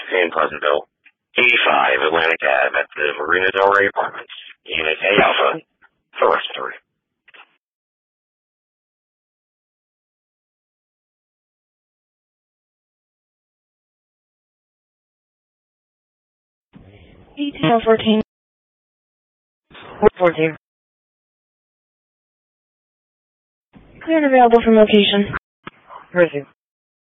in Pleasantville. 85 Atlantic Ave at the Marina Del Rey Apartments. Unit A Alpha, for respiratory. Detail 14. Report here. Clear and available from location. Receive.